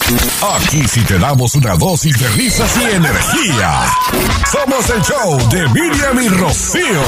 Aquí sí te damos una dosis de risas y energía. Somos el show de Miriam y Rocío.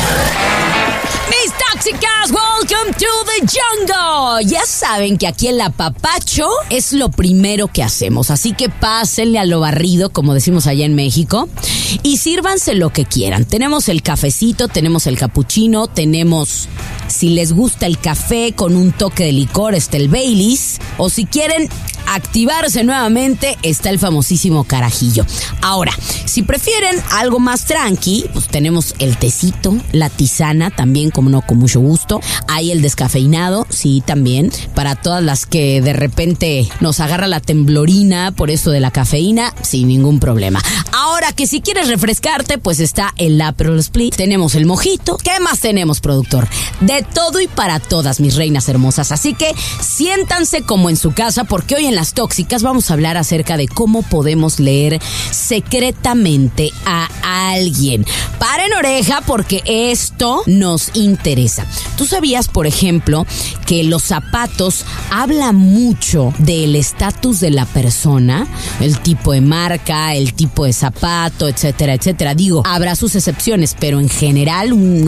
Mis tóxicas, welcome to the jungle. Ya saben que aquí el apapacho es lo primero que hacemos, así que pásenle a lo barrido, como decimos allá en México, y sírvanse lo que quieran. Tenemos el cafecito, tenemos el capuchino, tenemos, si les gusta el café con un toque de licor, está el Baileys, o si quieren activarse nuevamente, está el famosísimo carajillo. Ahora, si prefieren algo más tranqui, pues tenemos el tecito, la tisana, también como no, con mucho gusto. Hay el descafeinado, sí, también, para todas las que de repente nos agarra la temblorina por eso de la cafeína, sin ningún problema. Ahora que si quieres refrescarte, pues está el Aperol Spritz, tenemos el mojito. ¿Qué más tenemos, productor? De todo y para todas, mis reinas hermosas. Así que siéntanse como en su casa, porque hoy en Las Tóxicas vamos a hablar acerca de cómo podemos leer secretamente a alguien. Paren oreja porque esto nos interesa. ¿Tú sabías, por ejemplo, que los zapatos hablan mucho del estatus de la persona? El tipo de marca, el tipo de zapato, etcétera, etcétera. Digo, habrá sus excepciones, pero en general un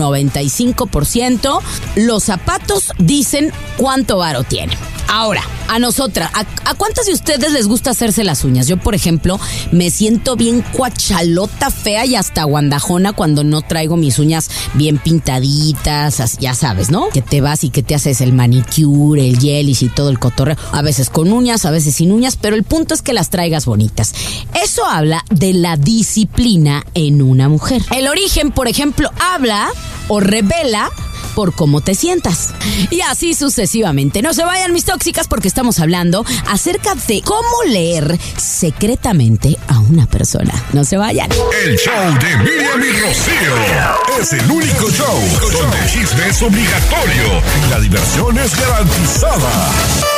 95% los zapatos dicen cuánto varo tiene. Ahora, a nosotras, ¿a cuántas de ustedes les gusta hacerse las uñas? Yo, por ejemplo, me siento bien cuachalota, fea y hasta guandajona cuando no traigo mis uñas bien pintaditas, ya sabes, ¿no? Que te vas y que te haces el manicure, el gelish y todo el cotorreo. A veces con uñas, a veces sin uñas, pero el punto es que las traigas bonitas. Eso habla de la disciplina en una mujer. El origen, por ejemplo, habla o revela por cómo te sientas. Y así sucesivamente. No se vayan, mis tóxicas, porque estamos hablando acerca de cómo leer secretamente a una persona. No se vayan. El show de Miriam y Rocío es el único show donde el chisme es obligatorio y la diversión es garantizada.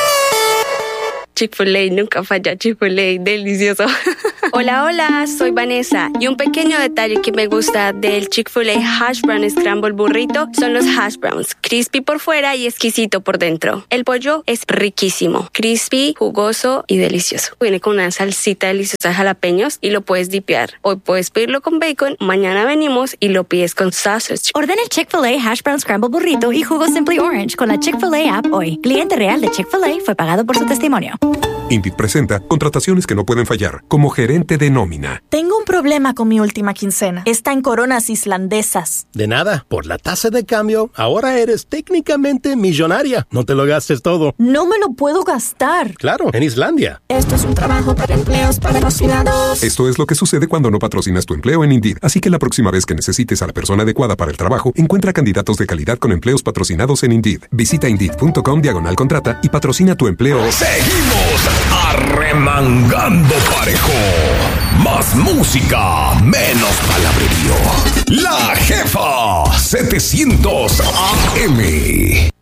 Chick-fil-A, nunca falla. Chick-fil-A, delicioso. Hola, hola, soy Vanessa. Y un pequeño detalle que me gusta del Chick-fil-A Hash Brown Scramble Burrito son los hash browns. Crispy por fuera y exquisito por dentro. El pollo es riquísimo. Crispy, jugoso y delicioso. Viene con una salsita deliciosa de jalapeños y lo puedes dipear. Hoy puedes pedirlo con bacon, mañana venimos y lo pides con sausage. Ordena el Chick-fil-A Hash Brown Scramble Burrito y jugo Simply Orange con la Chick-fil-A app hoy. Cliente real de Chick-fil-A fue pagado por su testimonio. Indeed presenta contrataciones que no pueden fallar. Como gerente de nómina. Tengo un problema con mi última quincena. Está en coronas islandesas. De nada. Por la tasa de cambio, ahora eres técnicamente millonaria. No te lo gastes todo. No me lo puedo gastar. Claro, en Islandia. Esto es un trabajo para empleos patrocinados. Esto es lo que sucede cuando no patrocinas tu empleo en Indeed. Así que la próxima vez que necesites a la persona adecuada para el trabajo, encuentra candidatos de calidad con empleos patrocinados en Indeed. Visita Indeed.com/contrata y patrocina tu empleo. Seguimos arremangando parejo. Más música, menos palabrerío. La Jefa 700 AM.